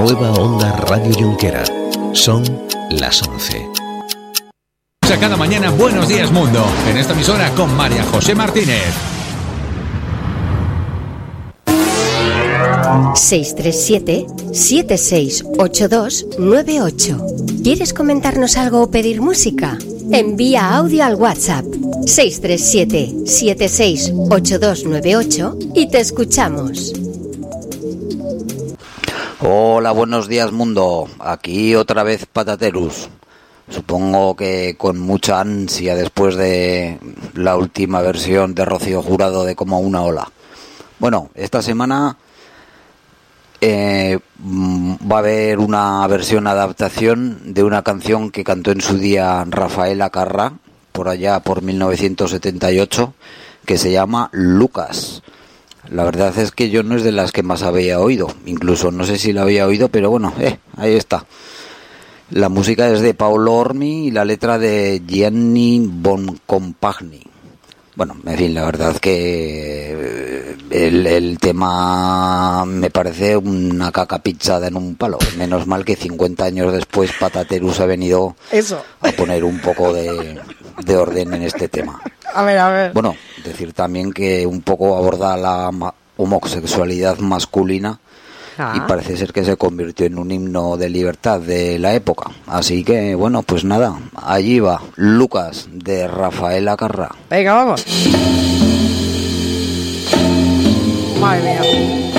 Nueva Onda Radio Junquera. Son las 11. Cada mañana Buenos Días Mundo, en esta emisora con María José Martínez. 637-768298. ¿Quieres comentarnos algo o pedir música? Envía audio al WhatsApp 637-768298 y te escuchamos. Hola, buenos días mundo. Aquí otra vez Pataterus. Supongo que con mucha ansia después de la última versión de Rocío Jurado de Como una ola. Bueno, esta semana va a haber una versión adaptación de una canción que cantó en su día Rafaela Carrà, por allá por 1978, que se llama Lucas. La verdad es que yo no es de las que más había oído, incluso no sé si la había oído, pero bueno, ahí está. La música es de Paolo Ormi y la letra de Gianni Boncompagni. Bueno, en fin, la verdad que el tema me parece una caca pinchada en un palo. Menos mal que 50 años después Pataterus ha venido a poner un poco de orden en este tema. A ver. Bueno, decir también que un poco aborda la homosexualidad masculina. Y parece ser que se convirtió en un himno de libertad de la época. Así que, bueno, pues nada, allí va Lucas, de Rafaela Carrà. Venga, vamos. Madre mía.